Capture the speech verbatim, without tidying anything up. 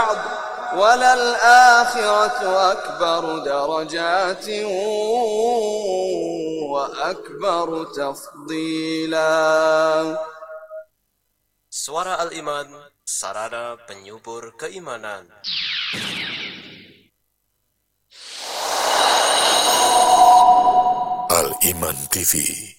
بعض وللآخرة أكبر درجات وأكبر تفضيلا. Suara Al-Iman, sarana penyubur keimanan. Al-Iman T V